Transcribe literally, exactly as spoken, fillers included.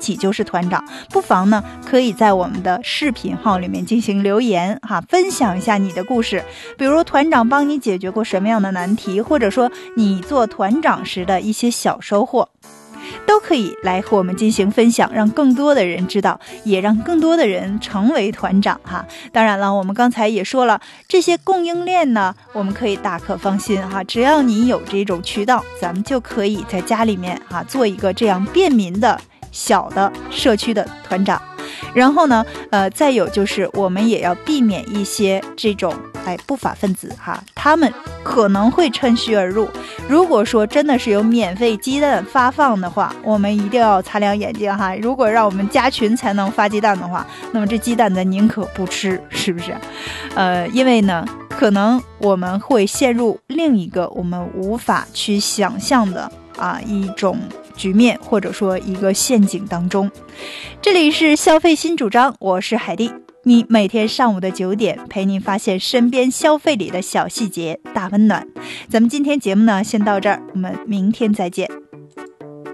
己就是团长，不妨呢可以在我们的视频号里面进行留言哈，分享一下你的故事，比如团长帮你解决过什么样的难题，或者说你做团长时的一些小收获，都可以来和我们进行分享，让更多的人知道，也让更多的人成为团长哈。当然了，我们刚才也说了，这些供应链呢，我们可以大可放心哈，只要你有这种渠道，咱们就可以在家里面哈做一个这样便民的小的社区的团长。然后呢，呃，再有就是我们也要避免一些这种哎不法分子哈，他们可能会趁虚而入。如果说真的是有免费鸡蛋发放的话，我们一定要擦亮眼睛哈。如果让我们加群才能发鸡蛋的话，那么这鸡蛋咱宁可不吃，是不是？呃，因为呢，可能我们会陷入另一个我们无法去想象的啊一种局面，或者说一个陷阱当中。这里是消费新主张，我是海蒂，你每天上午的九点陪您发现身边消费里的小细节，大温暖。咱们今天节目呢先到这儿，我们明天再见。